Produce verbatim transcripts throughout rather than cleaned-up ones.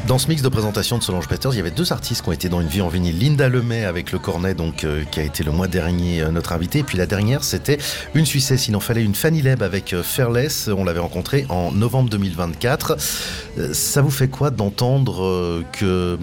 Dans ce mix de présentation de Solange Peters, il y avait deux artistes qui ont été dans Une vie en vinyle. Linda Lemay avec Le Cornet, donc, euh, qui a été le mois dernier euh, notre invitée. Et puis la dernière, c'était une Suissesse. Il en fallait une, Fanny Leb avec euh, Fearless. On l'avait rencontrée en novembre deux mille vingt-quatre. Euh, ça vous fait quoi d'entendre euh, que euh,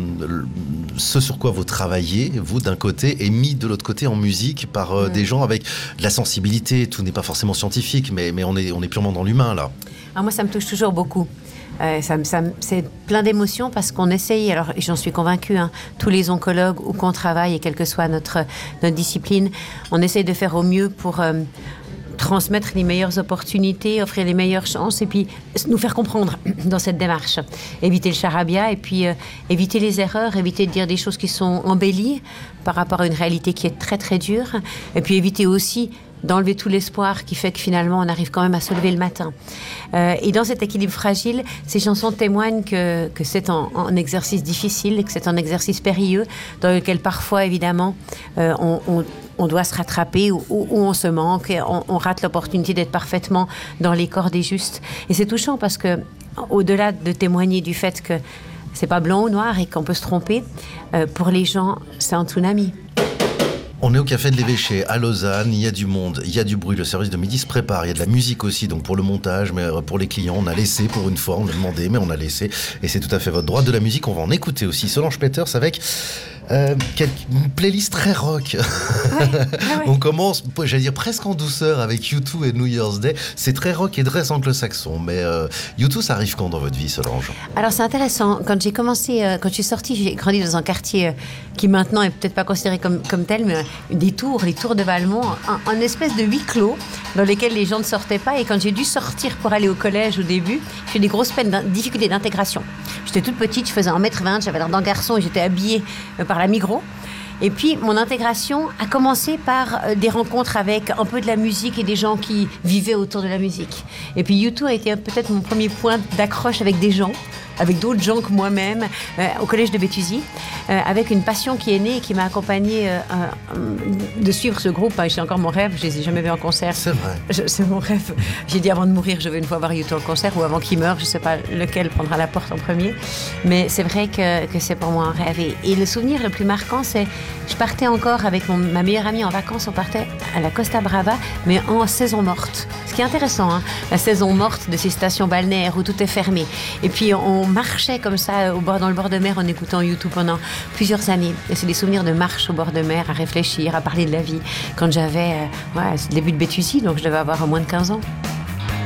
ce sur quoi vous travaillez, vous d'un côté, est mis de l'autre côté en musique par euh, mmh. des gens avec de la sensibilité? Tout n'est pas forcément scientifique, mais, mais on est, on est purement dans l'humain, là. Alors moi, ça me touche toujours beaucoup. Euh, ça, ça, c'est plein d'émotions parce qu'on essaye, alors j'en suis convaincue, hein, tous les oncologues où qu'on travaille et quelle que soit notre, notre discipline, on essaye de faire au mieux pour euh, transmettre les meilleures opportunités, offrir les meilleures chances et puis nous faire comprendre dans cette démarche. Éviter le charabia et puis euh, éviter les erreurs, éviter de dire des choses qui sont embellies par rapport à une réalité qui est très très dure et puis éviter aussi d'enlever tout l'espoir qui fait que finalement on arrive quand même à se lever le matin. Euh, et dans cet équilibre fragile, ces chansons témoignent que, que c'est un, un exercice difficile, que c'est un exercice périlleux, dans lequel parfois évidemment euh, on, on, on doit se rattraper ou, ou, ou on se manque, et on, on rate l'opportunité d'être parfaitement dans les cordes des justes. Et c'est touchant parce que, au-delà de témoigner du fait que c'est pas blanc ou noir et qu'on peut se tromper, euh, pour les gens, c'est un tsunami. On est au Café de l'Évêché à Lausanne, il y a du monde, il y a du bruit, le service de midi se prépare, il y a de la musique aussi, donc pour le montage, mais pour les clients, on a laissé pour une fois, on a demandé, mais on a laissé, et c'est tout à fait votre droit. De la musique, on va en écouter aussi. Solange Peters avec euh, une playlist très rock. Ouais, ouais. On commence, j'allais dire presque en douceur avec U deux et New Year's Day. C'est très rock et très anglo-saxon, mais euh, U deux, ça arrive quand dans votre vie, Solange? Alors c'est intéressant, quand j'ai commencé, euh, quand je suis sortie, j'ai grandi dans un quartier euh, qui maintenant est peut-être pas considéré comme, comme tel, mais des tours, les tours de Valmont, un, un espèce de huis clos dans lesquels les gens ne sortaient pas. Et quand j'ai dû sortir pour aller au collège au début, j'ai eu des grosses peines, difficultés d'intégration. J'étais toute petite, je faisais un mètre vingt, j'avais l'air d'un garçon et j'étais habillée euh, par la Migros. Et puis, mon intégration a commencé par euh, des rencontres avec un peu de la musique et des gens qui vivaient autour de la musique. Et puis, U deux a été peut-être mon premier point d'accroche avec des gens, avec d'autres gens que moi-même, euh, au collège de Béthusie, euh, avec une passion qui est née et qui m'a accompagnée euh, euh, de suivre ce groupe. C'est encore mon rêve, je ne les ai jamais vus en concert. C'est vrai. Je, c'est mon rêve. J'ai dit avant de mourir, je veux une fois voir U deux en concert, ou avant qu'il meure, je ne sais pas lequel prendra la porte en premier. Mais c'est vrai que, que c'est pour moi un rêve. Et, et le souvenir le plus marquant, c'est je partais encore avec mon, ma meilleure amie en vacances, on partait à la Costa Brava, mais en saison morte. Ce qui est intéressant, hein, la saison morte de ces stations balnéaires où tout est fermé. Et puis on marchait comme ça au bord, dans le bord de mer en écoutant U deux pendant plusieurs années. Et c'est des souvenirs de marche au bord de mer, à réfléchir, à parler de la vie. Quand j'avais, euh, ouais, c'est le début de Béthusie, donc je devais avoir moins de quinze ans.